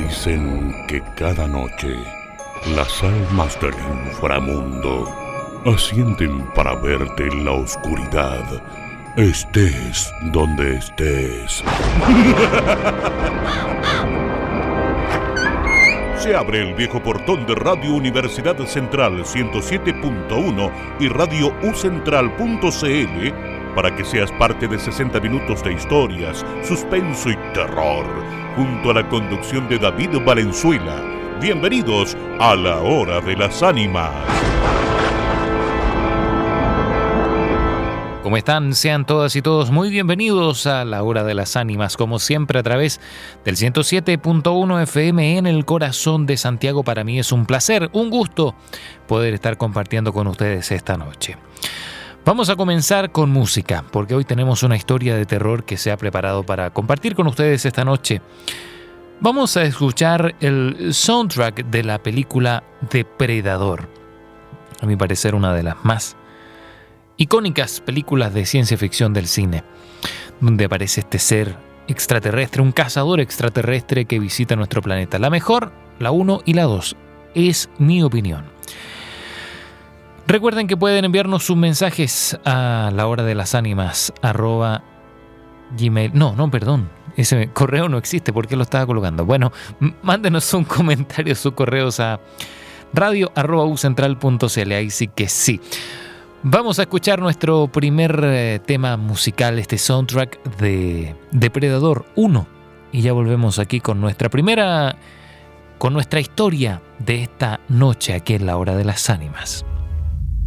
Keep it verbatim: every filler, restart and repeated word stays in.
Dicen que cada noche las almas del inframundo ascienden para verte en la oscuridad, estés donde estés. Se abre el viejo portón de Radio Universidad Central ciento siete punto uno y Radio U Central punto C L para que seas parte de sesenta minutos de historias, suspenso y terror, junto a la conducción de David Valenzuela. Bienvenidos a La Hora de las Ánimas. ¿Cómo están? Sean todas y todos muy bienvenidos a La Hora de las Ánimas, como siempre a través del ciento siete punto uno F M en el corazón de Santiago. Para mí es un placer, un gusto poder estar compartiendo con ustedes esta noche. Vamos a comenzar con música, porque hoy tenemos una historia de terror que se ha preparado para compartir con ustedes esta noche. Vamos a escuchar el soundtrack de la película Depredador. A mi parecer, una de las más icónicas películas de ciencia ficción del cine, donde aparece este ser extraterrestre, un cazador extraterrestre que visita nuestro planeta. La mejor, la uno y la dos, es mi opinión. Recuerden que pueden enviarnos sus mensajes a la hora de las ánimas arroba gmail. No, no, perdón. Ese correo no existe. ¿Por qué lo estaba colocando? Bueno, m- mándenos un comentario, sus correos a radio arroba u central punto c l. Ahí sí que sí. Vamos a escuchar nuestro primer eh, tema musical, este soundtrack de Depredador uno. Y ya volvemos aquí con nuestra primera, con nuestra historia de esta noche aquí en La Hora de las Ánimas.